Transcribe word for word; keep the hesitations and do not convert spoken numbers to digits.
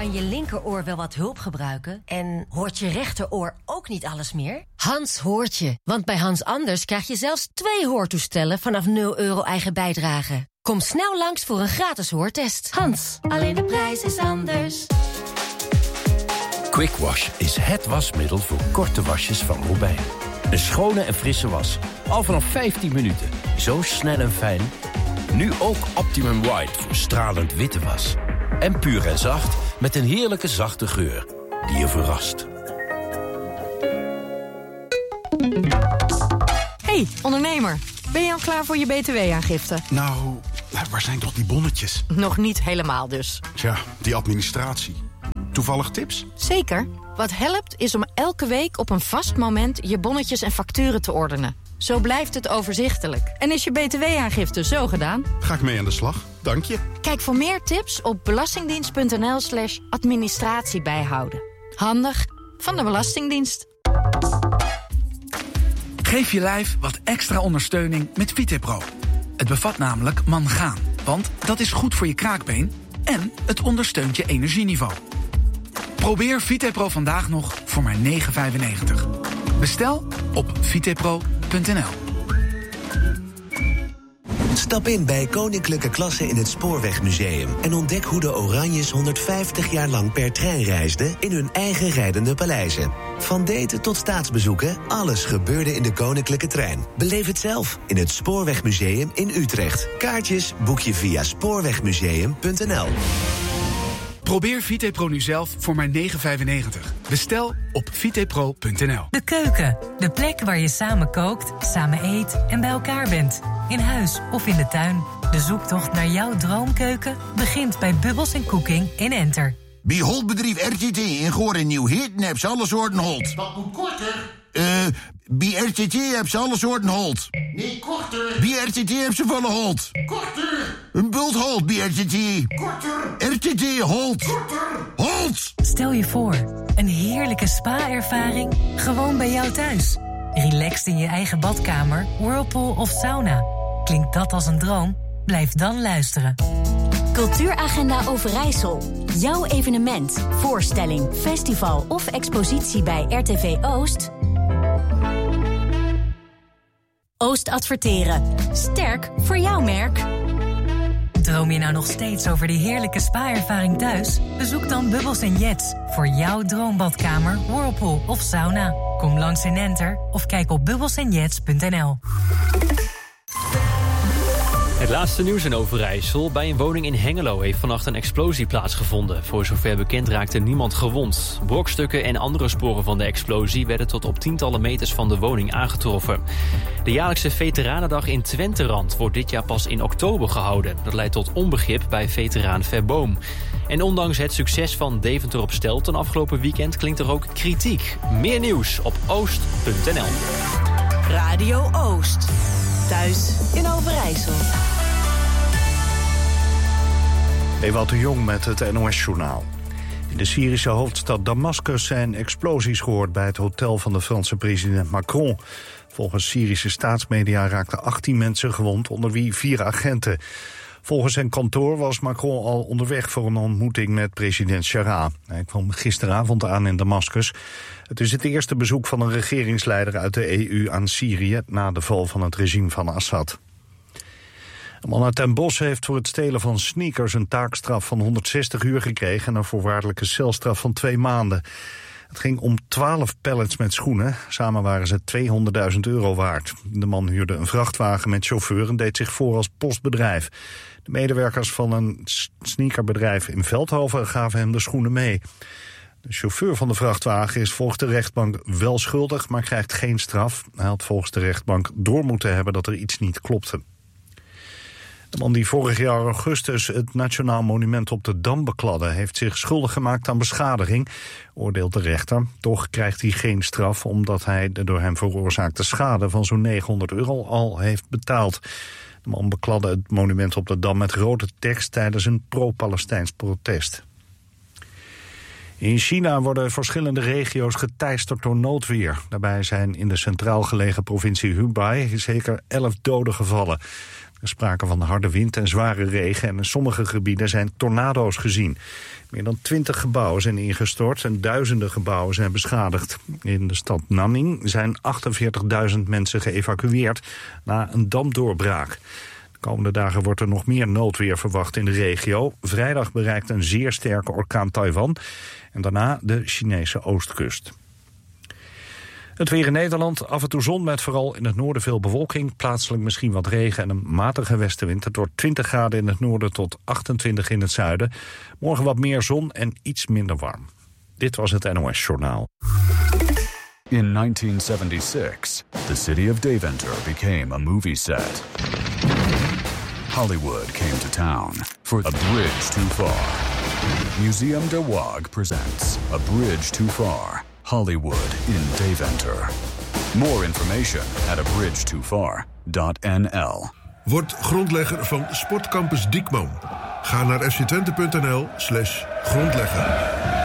Kan je linkeroor wel wat hulp gebruiken? En hoort je rechteroor ook niet alles meer? Hans hoort je, want bij Hans Anders krijg je zelfs twee hoortoestellen vanaf nul euro eigen bijdrage. Kom snel langs voor een gratis hoortest. Hans, alleen de prijs is anders. Quick Wash is het wasmiddel voor korte wasjes van Robijn. Een schone en frisse was. Al vanaf vijftien minuten. Zo snel en fijn. Nu ook Optimum White voor stralend witte was. En puur en zacht met een heerlijke zachte geur die je verrast. Hey, ondernemer. Ben je al klaar voor je B T W-aangifte? Nou, waar zijn toch die bonnetjes? Nog niet helemaal dus. Tja, die administratie. Toevallig tips? Zeker. Wat helpt is om elke week op een vast moment je bonnetjes en facturen te ordenen. Zo blijft het overzichtelijk. En is je B T W-aangifte zo gedaan? Ga ik mee aan de slag, dank je. Kijk voor meer tips op belastingdienst.nl slash administratie bijhouden. Handig van de Belastingdienst. Geef je lijf wat extra ondersteuning met Vitepro. Het bevat namelijk mangaan, want dat is goed voor je kraakbeen en het ondersteunt je energieniveau. Probeer Vitepro vandaag nog voor maar negen vijfennegentig. Bestel op vitepro punt n l. Stap in bij Koninklijke Klasse in het Spoorwegmuseum en ontdek hoe de Oranjes honderdvijftig jaar lang per trein reisden in hun eigen rijdende paleizen. Van daten tot staatsbezoeken, alles gebeurde in de Koninklijke Trein. Beleef het zelf in het Spoorwegmuseum in Utrecht. Kaartjes boek je via spoorwegmuseum punt n l. Probeer Vitepro nu zelf voor maar negen vijfennegentig. Bestel op vitepro punt n l. De keuken, de plek waar je samen kookt, samen eet en bij elkaar bent. In huis of in de tuin. De zoektocht naar jouw droomkeuken begint bij Bubbles en Cooking in Enter. Bij Holtbedrijf R T T in Goor en Nieuw-Hitten heb ze alle soorten holt. Dat moet korter. Eh, bij R T T heb ze alle soorten holt. Nee, korter. Bij R T T heb ze volle holt. Korter. Een bult holt bij R T T. Korter. R T T holt. Korter. Holt. Stel je voor, een heerlijke spa-ervaring gewoon bij jou thuis. Relaxed in je eigen badkamer, whirlpool of sauna. Klinkt dat als een droom? Blijf dan luisteren. Cultuuragenda Overijssel. Jouw evenement, voorstelling, festival of expositie bij R T V Oost? Oost Adverteren. Sterk voor jouw merk. Droom je nou nog steeds over die heerlijke spa-ervaring thuis? Bezoek dan Bubbles en Jets voor jouw droombadkamer, whirlpool of sauna. Kom langs in Enter of kijk op bubbles en jets punt n l. Het laatste nieuws in Overijssel. Bij een woning in Hengelo heeft vannacht een explosie plaatsgevonden. Voor zover bekend raakte niemand gewond. Brokstukken en andere sporen van de explosie werden tot op tientallen meters van de woning aangetroffen. De jaarlijkse Veteranendag in Twenterand wordt dit jaar pas in oktober gehouden. Dat leidt tot onbegrip bij veteraan Verboom. En ondanks het succes van Deventer op Stelten afgelopen weekend klinkt er ook kritiek. Meer nieuws op oost punt n l. Radio Oost. Thuis in Overijssel. Ewout de Jong met het N O S-journaal. In de Syrische hoofdstad Damascus zijn explosies gehoord bij het hotel van de Franse president Macron. Volgens Syrische staatsmedia raakten achttien mensen gewond, onder wie vier agenten. Volgens zijn kantoor was Macron al onderweg voor een ontmoeting met president Chara. Hij kwam gisteravond aan in Damascus. Het is het eerste bezoek van een regeringsleider uit de E U aan Syrië na de val van het regime van Assad. Een man uit Den Bosch heeft voor het stelen van sneakers een taakstraf van honderdzestig uur gekregen en een voorwaardelijke celstraf van twee maanden. Het ging om twaalf pallets met schoenen. Samen waren ze tweehonderdduizend euro waard. De man huurde een vrachtwagen met chauffeur en deed zich voor als postbedrijf. De medewerkers van een sneakerbedrijf in Veldhoven gaven hem de schoenen mee. De chauffeur van de vrachtwagen is volgens de rechtbank wel schuldig, maar krijgt geen straf. Hij had volgens de rechtbank door moeten hebben dat er iets niet klopte. De man die vorig jaar augustus het Nationaal Monument op de Dam bekladde, heeft zich schuldig gemaakt aan beschadiging, oordeelt de rechter. Toch krijgt hij geen straf omdat hij de door hem veroorzaakte schade van zo'n negenhonderd euro al heeft betaald. De man bekladde het monument op de Dam met rode tekst tijdens een pro-Palestijns protest. In China worden verschillende regio's geteisterd door noodweer. Daarbij zijn in de centraal gelegen provincie Hubei zeker elf doden gevallen. Er is sprake van harde wind en zware regen en in sommige gebieden zijn tornado's gezien. Meer dan twintig gebouwen zijn ingestort en duizenden gebouwen zijn beschadigd. In de stad Nanning zijn achtenveertigduizend mensen geëvacueerd na een damdoorbraak. De komende dagen wordt er nog meer noodweer verwacht in de regio. Vrijdag bereikt een zeer sterke orkaan Taiwan en daarna de Chinese oostkust. Het weer in Nederland, af en toe zon met vooral in het noorden veel bewolking. Plaatselijk misschien wat regen en een matige westenwind. Het wordt twintig graden in het noorden tot achtentwintig in het zuiden. Morgen wat meer zon en iets minder warm. Dit was het N O S Journaal. In nineteen seventy-six, the city of Deventer became a movie set. Hollywood came to town for A Bridge Too Far. Museum de Waag presents A Bridge Too Far. Hollywood in Deventer. More information at a bridge too far dot n l. Word grondlegger van Sportcampus Diekman. Ga naar f c twente punt n l slash grondlegger.